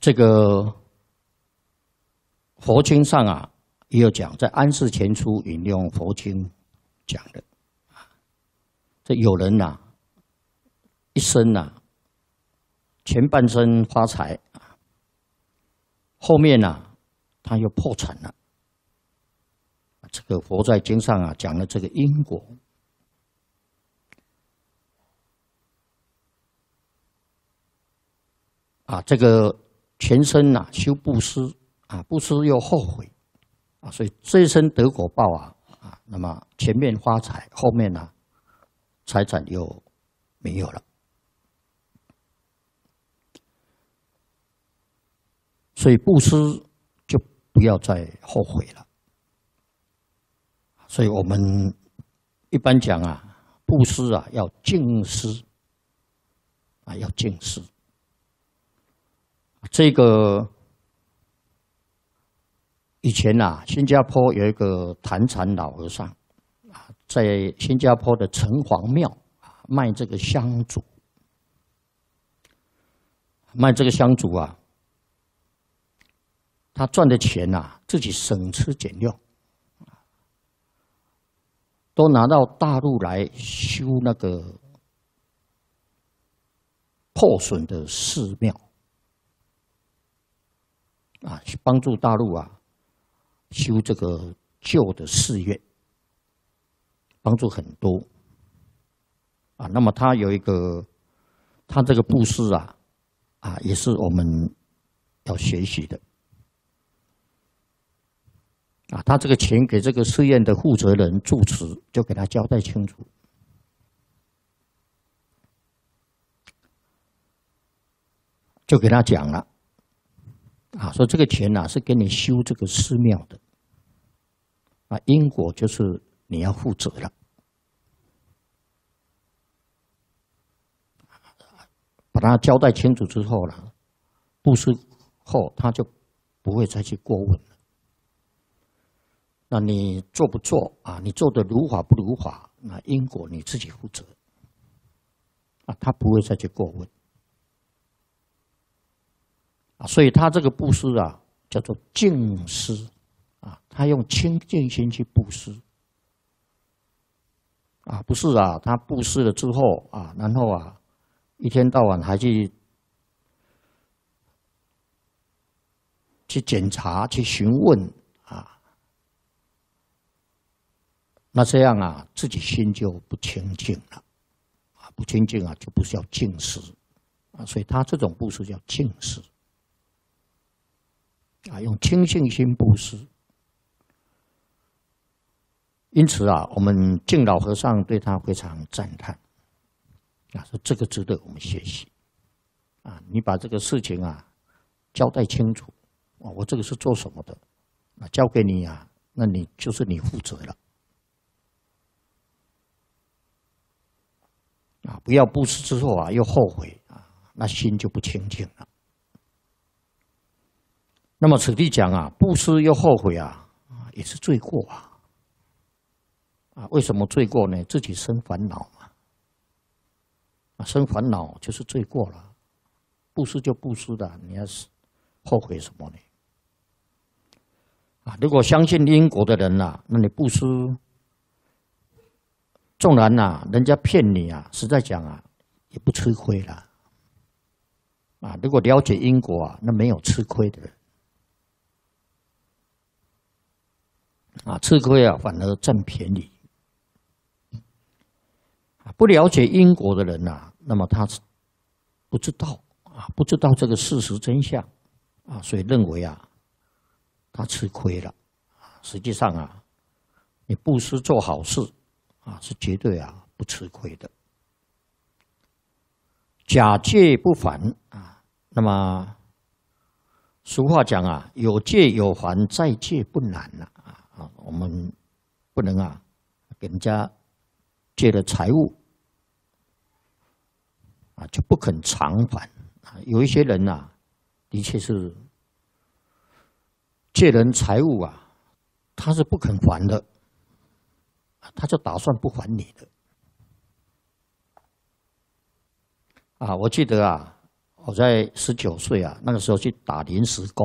这个佛经上啊也有讲，在安世全书引用佛经讲的，这有人呐、一生呐、前半生发财，后面呐、他又破产了。这个佛在经上啊讲了这个因果。这个全身呐、修布施布施又后悔所以这一生得果报那么前面发财，后面呢、财产又没有了。所以布施就不要再后悔了。所以我们一般讲布施要净施要净施。这个以前新加坡有一个坛禅老和尚在新加坡的城隍庙卖这个香烛，他赚的钱自己省吃俭用，都拿到大陆来修那个破损的寺庙去帮助大陆修这个旧的寺院，帮助很多那么他有一个，他这个布施也是我们要学习的他这个钱给这个寺院的负责人住持，就给他交代清楚。就给他讲了说这个钱是给你修这个寺庙的因果就是你要负责了。把他交代清楚之后了，布施后他就不会再去过问了。那你做不做你做的如法不如法，那因果你自己负责他不会再去过问所以他这个布施叫做净施他用清净心去布施不是他布施了之后然后一天到晚还去检查去询问那这样自己心就不清净了不清净就不是要净施所以他这种布施叫净施用清净心布施。因此我们净老和尚对他非常赞叹说这个值得我们学习你把这个事情交代清楚我这个是做什么的交给你那你就是你负责了不要布施之后又后悔那心就不清净了。那么此地讲布施又后悔也是罪过为什么罪过呢？自己生烦恼嘛生烦恼就是罪过了。布施就布施的，你要是后悔什么呢？如果相信因果的人那你布施纵然人家骗你实在讲也不吃亏了如果了解因果那没有吃亏的人吃亏反而占便宜不了解因果的人那么他不知道这个事实真相所以认为他吃亏了实际上你布施做好事是绝对不吃亏的。假戒不烦那么俗话讲有戒有还，再戒不难我们不能给人家借了财物就不肯偿还有一些人的确是借人财物他是不肯还的他就打算不还你的我记得我在19岁啊，那个时候去打临时工。